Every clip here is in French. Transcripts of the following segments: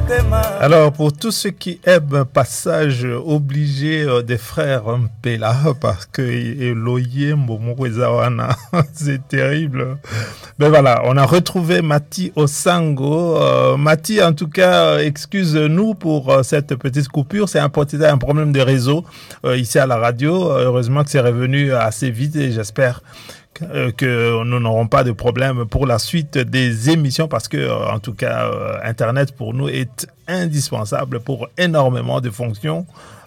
Alors, pour tous ceux qui aiment passage obligé des frères Mpela, parce que Eloye Mbomorezawana, c'est terrible. Ben voilà, on a retrouvé Mati Osango. Mati, en tout cas, excuse-nous pour cette petite coupure. C'est un problème de réseau ici à la radio. Heureusement que c'est revenu assez vite et j'espère que nous n'aurons pas de problème pour la suite des émissions parce que, en tout cas, Internet pour nous est indispensable pour énormément de fonctions.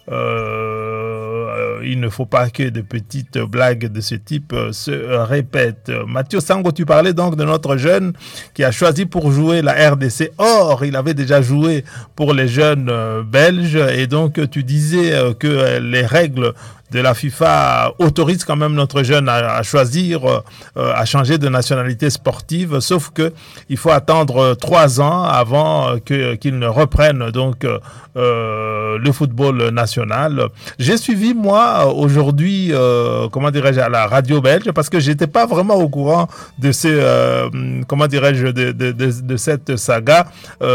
Il ne faut pas que de petites blagues de ce type se répètent. Mathieu Sango, tu parlais donc de notre jeune qui a choisi pour jouer la RDC. Or, il avait déjà joué pour les jeunes belges et donc tu disais que les règles de la FIFA autorise quand même notre jeune à choisir, à changer de nationalité sportive, sauf que il faut attendre 3 ans avant qu'il ne reprenne donc le football national. J'ai suivi moi aujourd'hui, comment dirais-je, à la radio belge parce que j'étais pas vraiment au courant de comment dirais-je, de cette saga.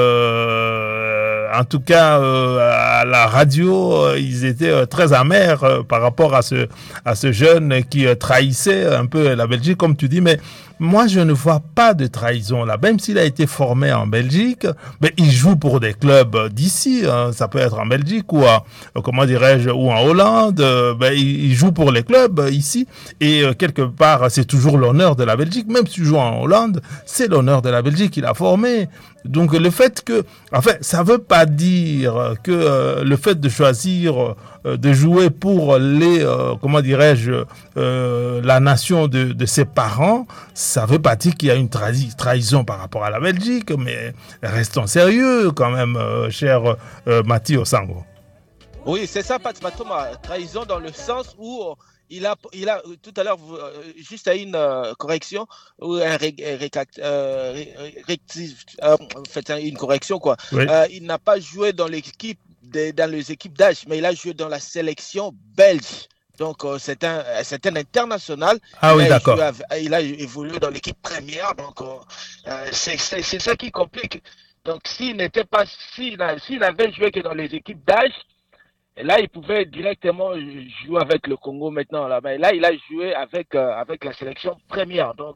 En tout cas, à la radio, ils étaient très amers par rapport à ce jeune qui trahissait un peu la Belgique, comme tu dis. Mais moi, je ne vois pas de trahison là. Même s'il a été formé en Belgique, mais il joue pour des clubs d'ici. Hein. Ça peut être en Belgique ou comment dirais-je, ou en Hollande. Il joue pour les clubs ici. Et quelque part, c'est toujours l'honneur de la Belgique. Même si tu joues en Hollande, c'est l'honneur de la Belgique qu'il a formé. Donc le fait que, enfin, ça veut pas dire que le fait de choisir de jouer pour les, comment dirais-je, la nation de ses parents, ça veut pas dire qu'il y a une trahison par rapport à la Belgique, mais restons sérieux quand même, cher Mati Osango. Oui, c'est ça, Pat Matoma, trahison dans le sens où il a tout à l'heure, juste à une correction, ou une correction, quoi. Oui. Il n'a pas joué dans dans les équipes d'âge, mais il a joué dans la sélection belge. Donc, c'est un international. Ah oui, d'accord. Il a évolué dans l'équipe première. Donc, c'est ça qui complique. Donc, s'il avait joué que dans les équipes d'âge, et là, il pouvait directement jouer avec le Congo maintenant. Là, mais là, il a joué avec la sélection première. Donc,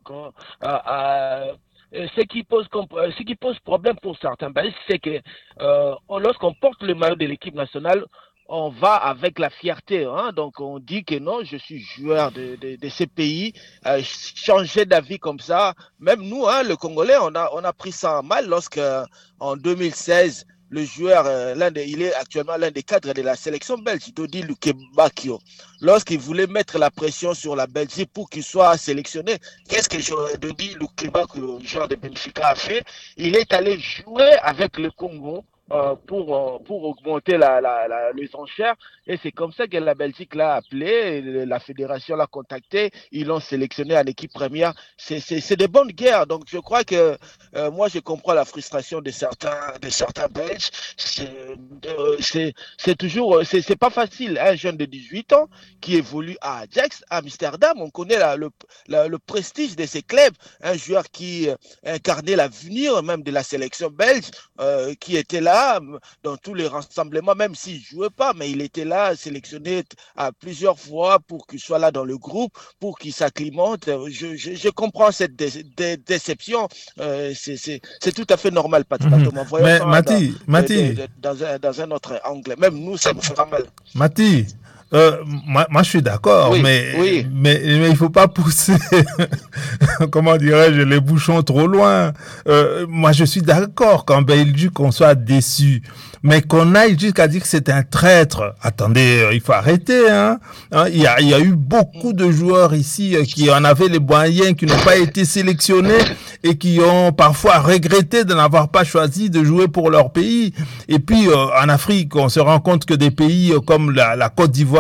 ce qui pose problème pour certains Belges, c'est que lorsqu'on porte le maillot de l'équipe nationale, on va avec la fierté. Hein? Donc, on dit que non, je suis joueur de ces pays. Changer d'avis comme ça, même nous, hein, le Congolais, on a pris ça mal lorsque, en 2016, le joueur, il est actuellement l'un des cadres de la sélection belge, Dodi Lukebakio. Lorsqu'il voulait mettre la pression sur la Belgique pour qu'il soit sélectionné, qu'est-ce que Dodi Lukebakio, le joueur de Benfica, a fait? Il est allé jouer avec le Congo pour augmenter les enchères. Et c'est comme ça que la Belgique l'a appelé, la fédération l'a contacté, ils l'ont sélectionné en équipe première. C'est de bonnes guerres. Donc je crois que moi je comprends la frustration de certains Belges. C'est toujours, c'est pas facile. Un jeune de 18 ans qui évolue à Ajax, à Amsterdam, on connaît le prestige de ces clubs. Un joueur qui incarnait l'avenir même de la sélection belge, qui était là dans tous les rassemblements, même s'il ne jouait pas, mais il était là, sélectionné à plusieurs fois pour qu'il soit là dans le groupe, pour qu'il s'acclimate. Je comprends cette déception. C'est tout à fait normal, Patrick. Mais Mati, dans un autre angle. Même nous, ça nous fait mal. Mati, moi je suis d'accord, oui, mais il faut pas pousser, comment dirais-je, les bouchons trop loin. Moi je suis d'accord qu'en Belgique on soit déçu, mais qu'on aille jusqu'à dire que c'est un traître. Attendez, il faut arrêter, hein. Il y a eu beaucoup de joueurs ici qui en avaient les moyens, qui n'ont pas été sélectionnés et qui ont parfois regretté de n'avoir pas choisi de jouer pour leur pays. Et puis en Afrique, on se rend compte que des pays comme la Côte d'Ivoire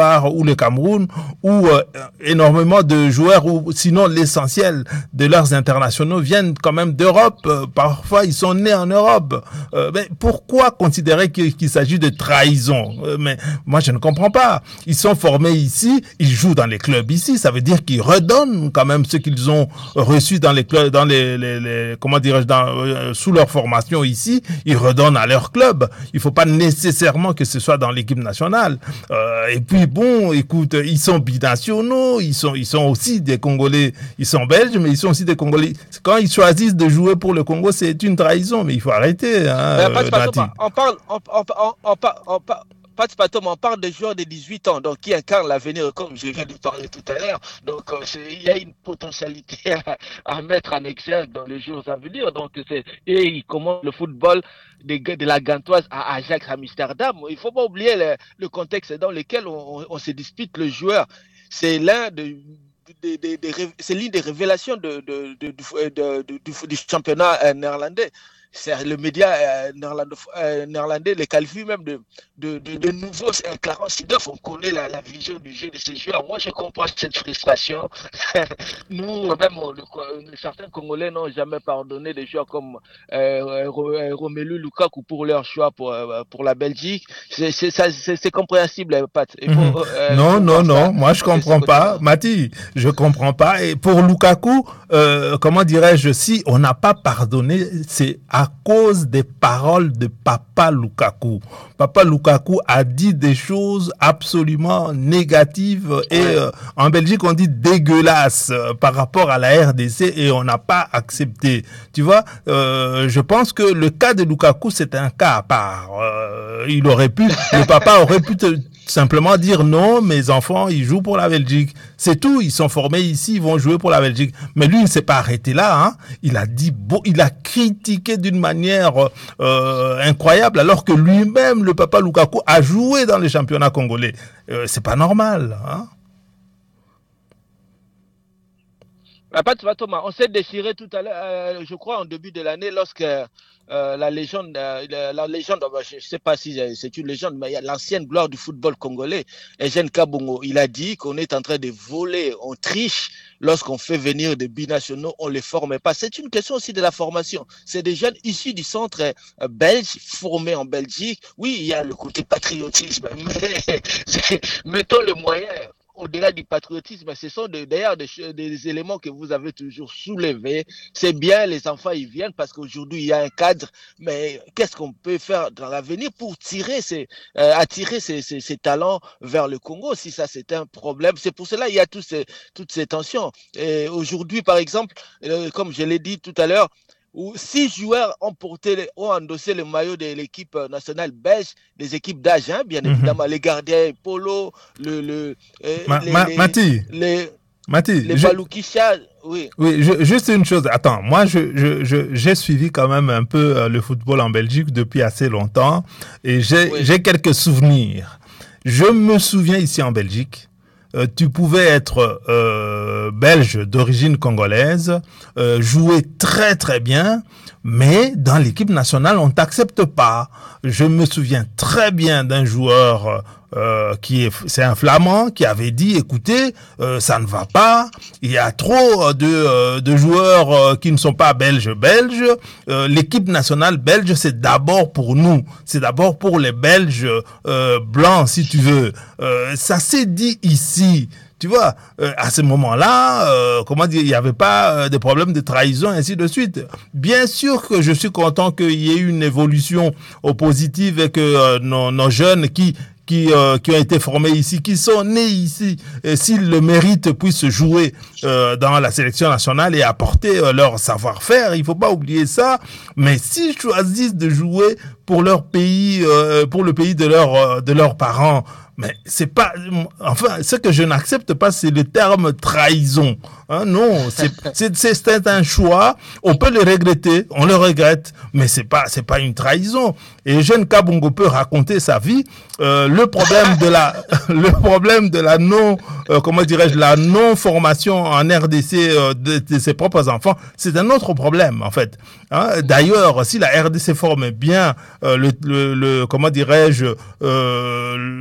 d'Ivoire ou le Cameroun, où énormément de joueurs, ou sinon l'essentiel de leurs internationaux viennent quand même d'Europe. Parfois, ils sont nés en Europe. Mais pourquoi considérer qu'il s'agit de trahison? Mais moi, je ne comprends pas. Ils sont formés ici, ils jouent dans les clubs ici. Ça veut dire qu'ils redonnent quand même ce qu'ils ont reçu dans les clubs, dans les comment dirais-je, sous leur formation ici. Ils redonnent à leur club. Il faut pas nécessairement que ce soit dans l'équipe nationale. Et puis bon, écoute, ils sont binationaux, ils sont aussi des Congolais. Ils sont belges, mais ils sont aussi des Congolais. Quand ils choisissent de jouer pour le Congo, c'est une trahison. Mais il faut arrêter. On parle des joueurs de 18 ans, donc qui incarnent l'avenir, comme je viens de parler tout à l'heure. Donc, il y a une potentialité à mettre en exergue dans les jours à venir. Donc, et ils commencent le football de la Gantoise à Ajax, à Amsterdam. Il ne faut pas oublier le contexte dans lequel on se dispute le joueur. C'est c'est l'une des révélations du championnat néerlandais. C'est le média néerlandais les qualifie même de nouveaux clarence Seedorf. On connaît la vision du jeu de ces joueurs. Moi, je comprends cette frustration. Nous, même certains Congolais n'ont jamais pardonné des joueurs comme Romelu Lukaku pour leur choix pour la Belgique. C'est compréhensible, Pat. Non. Moi, je comprends pas. Mati, je comprends pas. Et pour Lukaku, comment dirais-je, si on n'a pas pardonné, c'est à cause des paroles de Papa Lukaku. Papa Lukaku a dit des choses absolument négatives et en Belgique on dit dégueulasses par rapport à la RDC et on n'a pas accepté. Tu vois, je pense que le cas de Lukaku c'est un cas à part. Le papa aurait pu simplement dire non, mes enfants, ils jouent pour la Belgique. C'est tout, ils sont formés ici, ils vont jouer pour la Belgique. Mais lui, il ne s'est pas arrêté là, hein. Il a dit, il a critiqué d'une manière incroyable, alors que lui-même, le papa Lukaku, a joué dans les championnats congolais. C'est pas normal, hein. Thomas, on s'est déchiré tout à l'heure, je crois, en début de l'année, lorsque la légende, je ne sais pas si c'est une légende, mais il y a l'ancienne gloire du football congolais, Eugène Kabongo, il a dit qu'on est en train de voler, on triche lorsqu'on fait venir des binationaux, on ne les forme pas. C'est une question aussi de la formation. C'est des jeunes issus du centre belge, formés en Belgique. Oui, il y a le côté patriotisme, mais mettons le moyen. Au-delà du patriotisme, ce sont d'ailleurs des éléments que vous avez toujours soulevés. C'est bien, les enfants, ils viennent parce qu'aujourd'hui, il y a un cadre. Mais qu'est-ce qu'on peut faire dans l'avenir pour attirer ces talents vers le Congo, si ça, c'est un problème? C'est pour cela qu'il y a toutes ces tensions. Et aujourd'hui, par exemple, comme je l'ai dit tout à l'heure, où 6 joueurs ont endossé le maillot de l'équipe nationale belge, des équipes d'âge, hein, bien évidemment, les gardiens Polo, Mati, Baloukisha, oui. Oui, juste une chose. Attends, moi, j'ai suivi quand même un peu le football en Belgique depuis assez longtemps et j'ai quelques souvenirs. Je me souviens ici en Belgique, tu pouvais être belge d'origine congolaise, jouer très très bien, mais dans l'équipe nationale, on t'accepte pas. Je me souviens très bien d'un joueur c'est un Flamand qui avait dit, écoutez, ça ne va pas, il y a trop de joueurs qui ne sont pas belges. L'équipe nationale belge, c'est d'abord pour nous, c'est d'abord pour les Belges blancs, si tu veux. Ça s'est dit ici. Tu vois, à ce moment-là, comment dire, il n'y avait pas de problème de trahison, ainsi de suite. Bien sûr que je suis content qu'il y ait eu une évolution positive et que nos jeunes qui ont été formés ici, qui sont nés ici, s'ils le méritent, puissent jouer dans la sélection nationale et apporter leur savoir-faire. Il faut pas oublier ça. Mais s'ils choisissent de jouer pour leur pays, pour le pays de leurs parents, mais c'est pas, enfin, ce que je n'accepte pas, c'est le terme trahison. Hein, non, c'est un choix. On peut le regretter, on le regrette, mais c'est pas une trahison. Et Eugène Kabongo peut raconter sa vie. Le problème de la la non formation en RDC de ses propres enfants, c'est un autre problème en fait. Hein, d'ailleurs, si la RDC forme bien au Congo,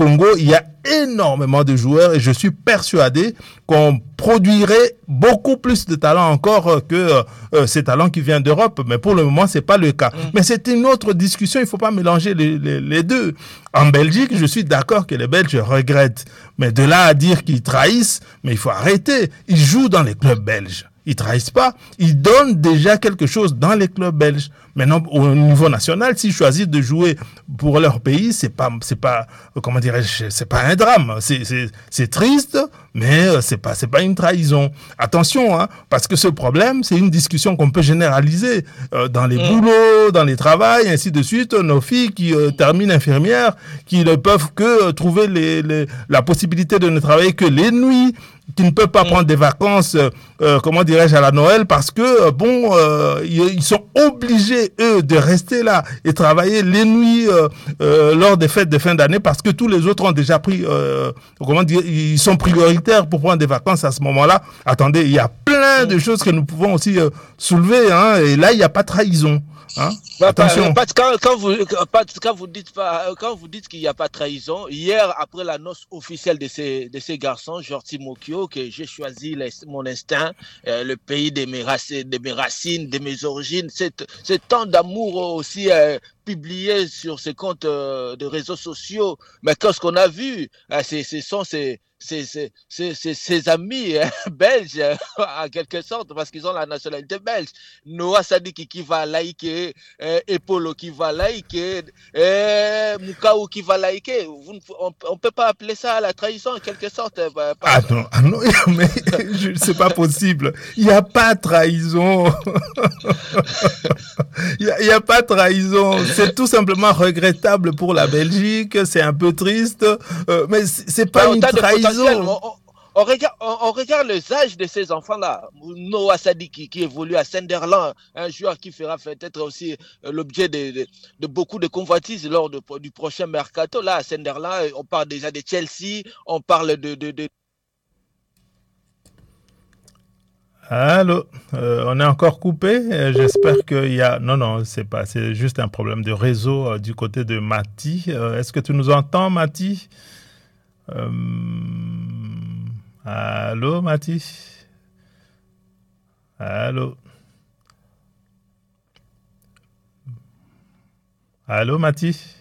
Congo, il y a énormément de joueurs et je suis persuadé qu'on produirait beaucoup plus de talents encore que ces talents qui viennent d'Europe. Mais pour le moment, c'est pas le cas. Mais c'est une autre discussion. Il faut pas mélanger les deux. En Belgique, je suis d'accord que les Belges regrettent. Mais de là à dire qu'ils trahissent, mais il faut arrêter. Ils jouent dans les clubs belges. Ils trahissent pas. Ils donnent déjà quelque chose dans les clubs belges. Maintenant, au niveau national, s'ils choisissent de jouer pour leur pays, c'est pas, comment dirais-je, c'est pas un drame. C'est triste, mais c'est pas une trahison. Attention, hein, parce que ce problème, c'est une discussion qu'on peut généraliser dans les boulots, dans les travails, ainsi de suite. Nos filles qui terminent infirmières, qui ne peuvent que trouver la possibilité de ne travailler que les nuits, qui ne peuvent pas prendre des vacances, comment dirais-je, à la Noël, parce que, ils sont obligés, eux, de rester là et travailler les nuits lors des fêtes de fin d'année, parce que tous les autres ont déjà pris, comment dire, ils sont prioritaires pour prendre des vacances à ce moment-là. Attendez, il y a plein de choses que nous pouvons aussi soulever, hein, et là, il n'y a pas de trahison. Hein? Attention. Quand vous dites qu'il n'y a pas de trahison, hier, après l'annonce officielle de ces garçons, Jordi Mokio, que j'ai choisi mon instinct, le pays de mes racines, de mes origines, c'est tant d'amour aussi publié sur ces comptes de réseaux sociaux. Mais qu'est-ce qu'on a vu? Ce sont ses amis belges, en quelque sorte, parce qu'ils ont la nationalité belge. Noah Sadiki qui va liker, Epolo qui va liker, Mukau qui va liker. On ne peut pas appeler ça la trahison, en quelque sorte. Non, mais c'est pas possible. Il n'y a pas de trahison. Il n'y a pas de trahison. C'est tout simplement regrettable pour la Belgique. C'est un peu triste. Mais c'est pas une trahison. On regarde les âges de ces enfants-là. Noah Sadiki qui évolue à Sunderland, un joueur qui fera peut-être aussi l'objet de beaucoup de convoitises lors du prochain mercato. Là, à Sunderland, on parle déjà de Chelsea, on parle de... Allô, on est encore coupé. J'espère qu'il y a... Non, c'est juste un problème de réseau du côté de Mati. Est-ce que tu nous entends, Mati? Allô, Mati? Allô? Allô, Mati?